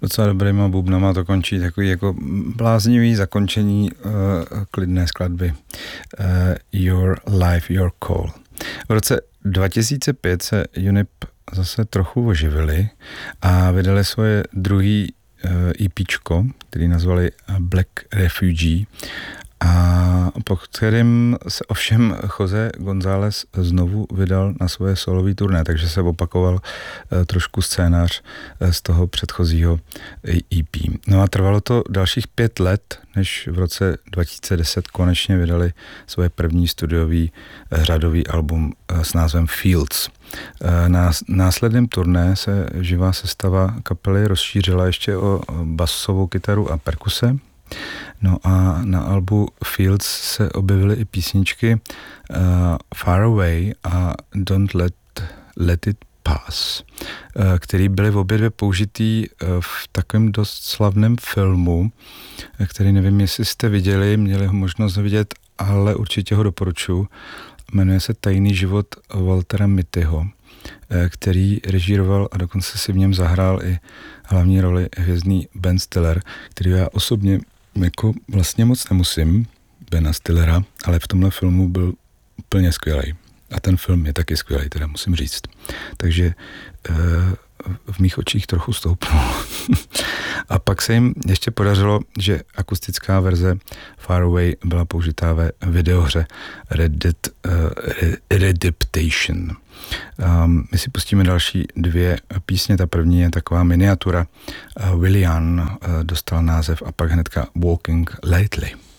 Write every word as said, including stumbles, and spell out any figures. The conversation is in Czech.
docela dobrýma bubnama to končí takový jako bláznivý zakončení uh, klidné skladby uh, Your Life, Your Call. V roce dva tisíce pět se UNIP zase trochu oživili a vydali svoje druhý uh, EPčko, který nazvali Black Refugee, a po kterým se ovšem Jose González znovu vydal na svoje solový turné, takže se opakoval uh, trošku scénář uh, z toho předchozího E P. No a trvalo to dalších pět let, než v roce dva tisíce deset konečně vydali svoje první studiový uh, řadový album uh, s názvem Fields. Uh, na následném turné se živá sestava kapely rozšířila ještě o basovou kytaru a perkuse. No a na albu Fields se objevily i písničky uh, Far Away a Don't Let, Let It Pass, uh, který byly v obě dvě použitý uh, v takovém dost slavném filmu, který nevím, jestli jste viděli, měli ho možnost vidět, ale určitě ho doporučuji. Jmenuje se Tajný život Waltera Mittyho, uh, který režíroval a dokonce si v něm zahrál i hlavní roli hvězdný Ben Stiller, který já osobně jako vlastně moc nemusím, Bena Stillera, ale v tomhle filmu byl úplně skvělý. A ten film je taky skvělý, teda musím říct. Takže e, v mých očích trochu stoupnul. A pak se jim ještě podařilo, že akustická verze Far Away byla použitá ve videohře Red Dead uh, Redemption. Um, my si pustíme další dvě písně. Ta první je taková miniatura. Uh, Willian uh, dostal název a pak hnedka Walking Lately.